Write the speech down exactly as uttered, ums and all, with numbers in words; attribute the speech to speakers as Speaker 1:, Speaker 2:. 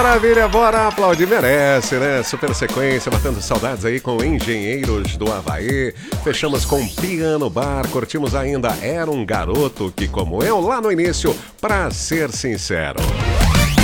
Speaker 1: maravilha, bora aplaudir, merece, né? Super sequência, matando saudades aí com Engenheiros do Havaí. Fechamos com Piano Bar, curtimos ainda Era um Garoto que, como eu, lá no início, pra ser sincero.